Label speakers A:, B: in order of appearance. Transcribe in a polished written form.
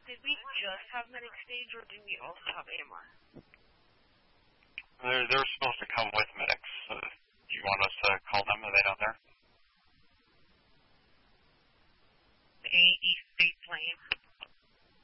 A: did we just have Medic Stage, or did we also have AMR?
B: They're supposed